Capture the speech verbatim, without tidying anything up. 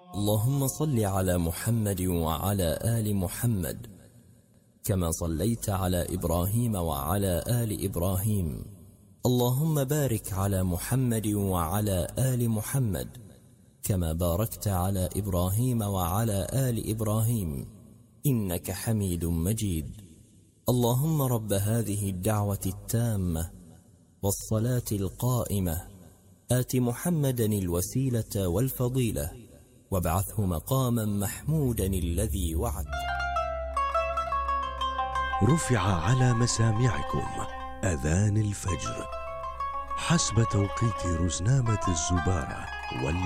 اللهم صل على محمد وعلى آل محمد كما صليت على إبراهيم وعلى آل إبراهيم. اللهم بارك على محمد وعلى آل محمد كما باركت على إبراهيم وعلى آل إبراهيم إنك حميد مجيد. اللهم رب هذه الدعوة التامة والصلاة القائمة آت محمدا الوسيلة والفضيلة وابعثه مقاما محمودا الذي وعد. رفع على مسامعكم أذان الفجر حسب توقيت رزنامة الزبارة والبيان.